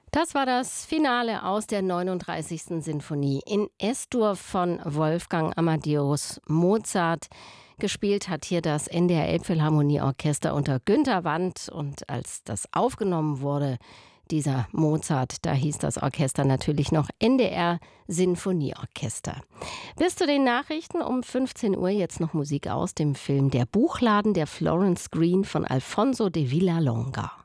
Das war das Finale aus der 39. Sinfonie in S-Dur von Wolfgang Amadeus Mozart. Gespielt hat hier das NDR Elbphilharmonieorchester unter Günter Wandt. Und als das aufgenommen wurde, dieser Mozart, da hieß das Orchester natürlich noch NDR Sinfonieorchester. Bis zu den Nachrichten um 15 Uhr jetzt noch Musik aus dem Film Der Buchladen der Florence Green von Alfonso de Villalonga.